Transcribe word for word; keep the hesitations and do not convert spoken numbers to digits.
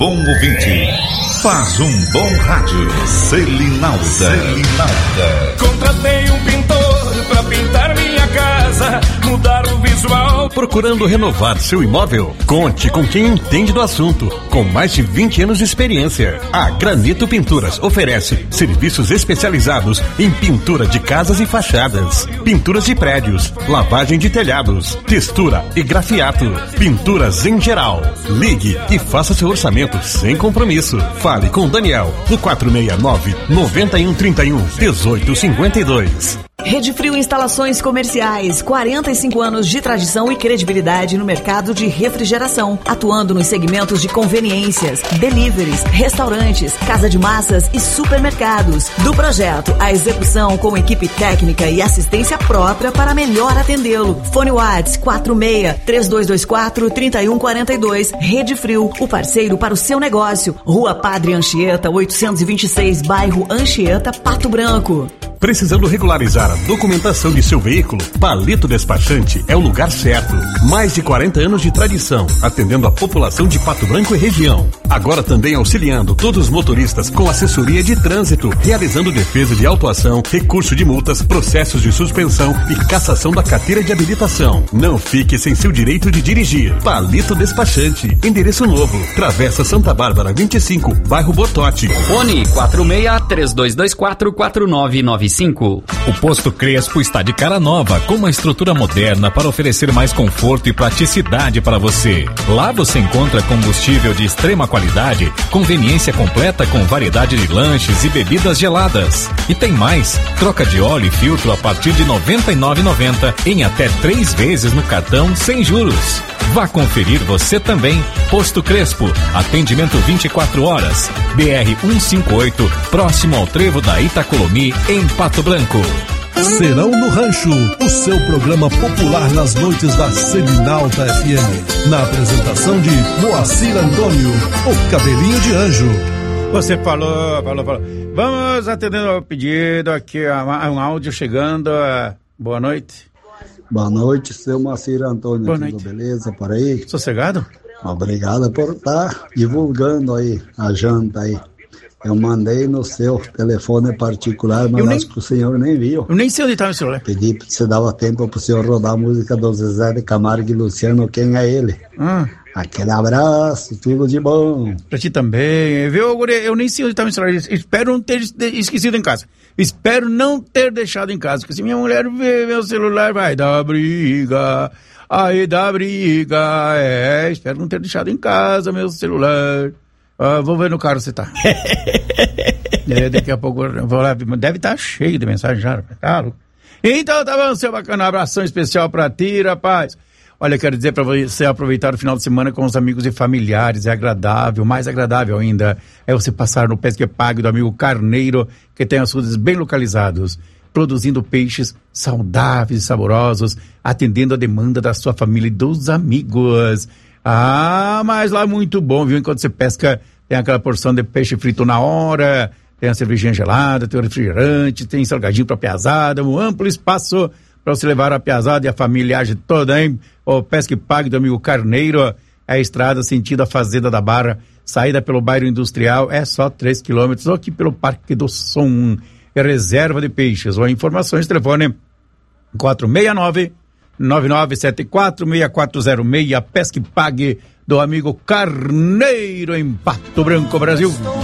Bom ouvinte faz um bom rádio. Selinalda. Selinalda. Contratei um pintor pra pintar minha casa, mudar o visual. Procurando renovar seu imóvel? Conte com quem entende do assunto, com mais de vinte anos de experiência. A Granito Pinturas oferece serviços especializados em pintura de casas e fachadas, pinturas de prédios, lavagem de telhados, textura e grafiato, pinturas em geral. Ligue e faça seu orçamento sem compromisso. Fale com Daniel no quatro seis nove, nove um três um, um oito cinco dois. Rede Frio Instalações Comerciais, quarenta e cinco anos de tradição e credibilidade no mercado de refrigeração, atuando nos segmentos de conveniências, deliveries, restaurantes, casa de massas e supermercados. Do projeto à execução com equipe técnica e assistência própria para melhor atendê-lo. Fone Whats quatro seis, três dois dois quatro, três um quatro dois. Rede Frio, o parceiro para o seu negócio. Rua Padre Anchieta, oitocentos e vinte e seis, bairro Anchieta, Pato Branco. Precisando regularizar a documentação de seu veículo? Palito Despachante é o lugar certo. Mais de quarenta anos de tradição, atendendo a população de Pato Branco e região. Agora também auxiliando todos os motoristas com assessoria de trânsito, realizando defesa de autuação, recurso de multas, processos de suspensão e cassação da carteira de habilitação. Não fique sem seu direito de dirigir. Palito Despachante, endereço novo, Travessa Santa Bárbara vinte e cinco, bairro Botote. Fone quatro seis, três dois dois quatro, quatro nove nove cinco. O Posto Crespo está de cara nova, com uma estrutura moderna para oferecer mais conforto e praticidade para você. Lá você encontra combustível de extrema qualidade, conveniência completa com variedade de lanches e bebidas geladas. E tem mais, troca de óleo e filtro a partir de noventa e nove reais e noventa centavos em até três vezes no cartão sem juros. Vá conferir você também. Posto Crespo, atendimento vinte e quatro horas, B R cento e cinquenta e oito, próximo ao trevo da Itacolomi, em Pato Branco. Serão no Rancho, o seu programa popular nas noites da Selinalda F M. Na apresentação de Moacir Antônio, o cabelinho de anjo. Você falou, falou, falou. Vamos atendendo ao pedido aqui, um áudio chegando. Boa noite. Boa noite, seu Moacir Antônio. Boa tudo noite. Beleza por aí? Sossegado? Obrigado por estar divulgando aí a janta aí. Eu mandei no seu telefone particular, mas nem, acho que o senhor nem viu. Eu nem sei onde está o celular. Pedi se dava tempo para o senhor rodar a música do Zezé de Camargo e Luciano, Quem é Ele? Ah. Aquele abraço, tudo de bom. Pra ti também, viu? Eu nem sei onde está o celular. Espero não ter esquecido em casa. Espero não ter deixado em casa, porque se minha mulher ver meu celular, vai dar briga. Aí dá briga. É, espero não ter deixado em casa meu celular. Ah, vou ver no carro se tá. É, daqui a pouco eu vou lá. Deve estar cheio de mensagem já, tá? Então tá bom, seu bacana. Abração especial pra ti, rapaz. Olha, quero dizer pra você aproveitar o final de semana com os amigos e familiares. É agradável, mais agradável ainda é você passar no Pesque Pague do amigo Carneiro, que tem açudes bem localizados, produzindo peixes saudáveis e saborosos, atendendo a demanda da sua família e dos amigos. Ah, mas lá é muito bom, viu? Enquanto você pesca, tem aquela porção de peixe frito na hora, tem a cervejinha gelada, tem o refrigerante, tem salgadinho pra piazada, um amplo espaço para você levar a piazada e a familiagem toda, hein? O Pesque Pague do amigo Carneiro, é a estrada sentido a Fazenda da Barra, saída pelo bairro industrial, é só três quilômetros, ou aqui pelo Parque do Som, é reserva de peixes, ou informações, telefone quatro seis nove, nove nove sete quatro, seis quatro zero seis, Pesque Pague do amigo Carneiro, em Pato Branco, Brasil.